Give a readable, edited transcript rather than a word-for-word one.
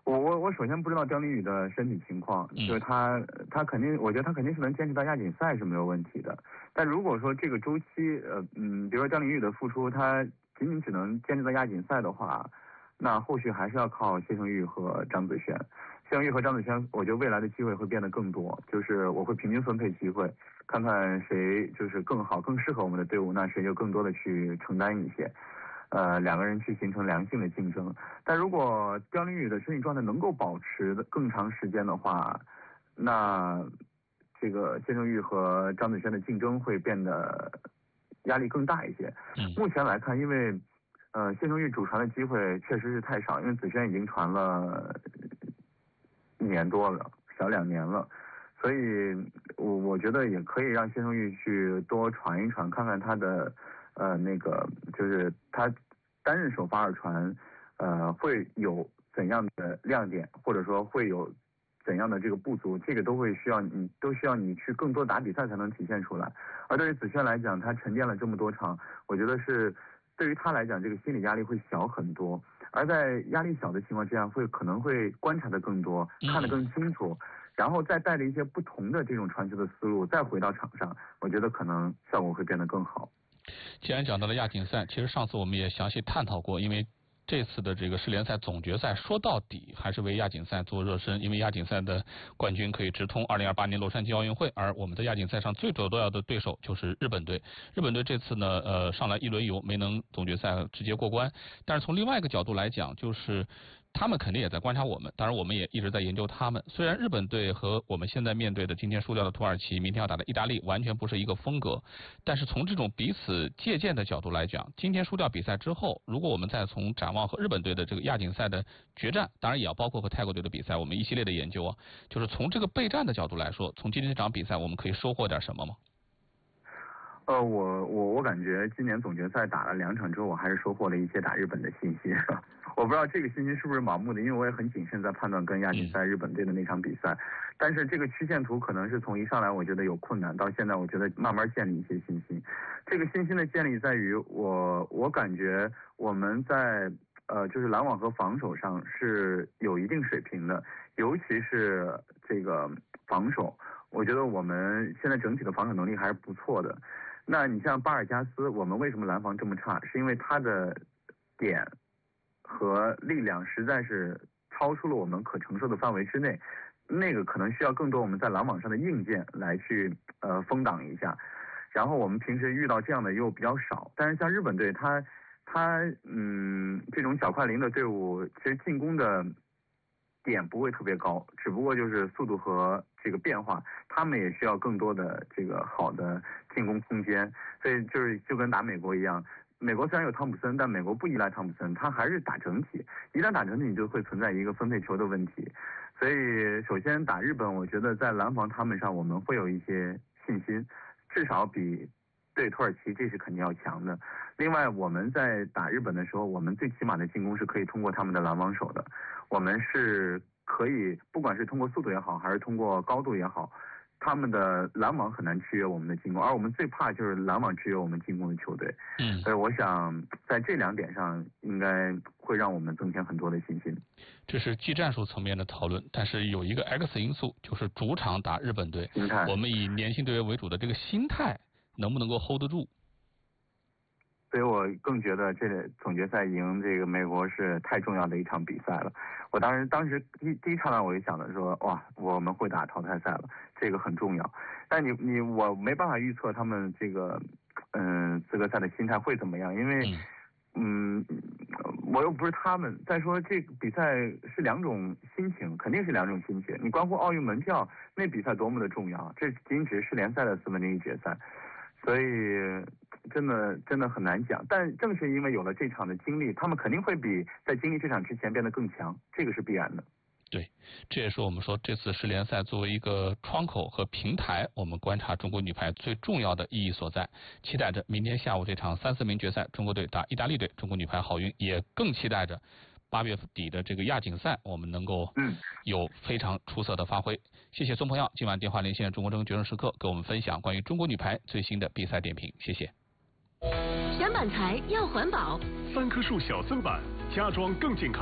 我首先不知道刁琳宇的身体情况，就是他肯定，我觉得他肯定是能坚持到亚锦赛是没有问题的。但如果说这个周期，比如说刁琳宇的复出，他仅仅只能坚持到亚锦赛的话，那后续还是要靠谢胜玉和张子萱。谢胜玉和张子萱，我觉得未来的机会会变得更多，就是我会平均分配机会，看看谁就是更好、更适合我们的队伍，那谁就更多的去承担一些。两个人去形成良性的竞争。但如果刁琳宇的身体状态能够保持的更长时间的话，那这个谢胜玉和张子萱的竞争会变得压力更大一些。目前来看，因为谢胜玉主传的机会确实是太少，因为子萱已经传了1年多了，小2年了。所以我觉得也可以让谢胜玉去多传一传，看看他的那个就是他担任首发二传，会有怎样的亮点，或者说会有怎样的这个不足，这个都需要你去更多打比赛才能体现出来。而对于子萱来讲，他沉淀了这么多场，我觉得是对于他来讲，这个心理压力会小很多。而在压力小的情况之下，可能会观察的更多，看得更清楚，然后再带着一些不同的这种传球的思路，再回到场上，我觉得可能效果会变得更好。 既然讲到了亚锦赛，其实上次我们也详细探讨过，因为这次的这个世联赛总决赛说到底还是为亚锦赛做热身，因为亚锦赛的冠军可以直通2028年洛杉矶奥运会，而我们在亚锦赛上最主要的对手就是日本队。日本队这次呢上来一轮游没能总决赛直接过关，但是从另外一个角度来讲，就是他们肯定也在观察我们，当然我们也一直在研究他们。虽然日本队和我们现在面对的今天输掉的土耳其，明天要打的意大利完全不是一个风格，但是从这种彼此借鉴的角度来讲，今天输掉比赛之后，如果我们再从展望和日本队的这个亚锦赛的决战，当然也要包括和泰国队的比赛，我们一系列的研究啊，就是从这个备战的角度来说，从今天这场比赛我们可以收获点什么吗？ 我感觉今年总决赛打了2场之后，我还是收获了一些打日本的信心。我不知道这个信心是不是盲目的，因为我也很谨慎在判断跟亚锦赛日本队的那场比赛。但是这个曲线图可能是从一上来我觉得有困难，到现在我觉得慢慢建立一些信心。这个信心的建立在于我感觉我们在就是拦网和防守上是有一定水平的，尤其是这个防守，我觉得我们现在整体的防守能力还是不错的。那你像巴尔加斯，我们为什么拦防这么差？是因为他的点和力量实在是超出了我们可承受的范围之内，那个可能需要更多我们在拦网上的硬件来去封挡一下。然后我们平时遇到这样的又比较少，但是像日本队，他这种小快灵的队伍，其实进攻的点不会特别高，只不过就是速度和这个变化，他们也需要更多的这个好的进攻空间。所以就跟打美国一样，美国虽然有汤普森，但美国不依赖汤普森，他还是打整体。一旦打整体，你就会存在一个分配球的问题。所以首先打日本，我觉得在拦防他们上我们会有一些信心，至少比对土耳其这是肯定要强的。另外我们在打日本的时候，我们最起码的进攻是可以通过他们的拦网手的，我们是可以不管是通过速度也好，还是通过高度也好，他们的拦网很难制约我们的进攻，而我们最怕就是拦网制约我们进攻的球队。所以我想在这2点上应该会让我们增添很多的信心。 这是技战术层面的讨论，但是有一个 X 因素，就是主场打日本队， 心态， 我们以年轻队员为主的这个心态能不能够 hold 得住？ 所以我更觉得这总决赛赢这个美国是太重要的一场比赛了。我当时第一场呢，我就想着说，哇，我们会打淘汰赛了，这个很重要。但我没办法预测他们这个资格赛的心态会怎么样，因为我又不是他们。再说这个比赛是2种心情，肯定是2种心情。你关乎奥运门票，那比赛多么的重要，这仅只是世联赛的1/4决赛。所以真的很难讲，但正是因为有了这场的经历，他们肯定会比在经历这场之前变得更强，这个是必然的。 对，这也是我们说这次世联赛作为一个窗口和平台，我们观察中国女排最重要的意义所在。期待着明天下午这场3、4名决赛，中国队打意大利队，中国女排好运，也更期待着8月底的这个亚锦赛，我们能够有非常出色的发挥。谢谢孙鹏耀今晚电话连线中国争决胜时刻，给我们分享关于中国女排最新的比赛点评。谢谢。 选板材要环保， 3棵树小增版，家装更健康。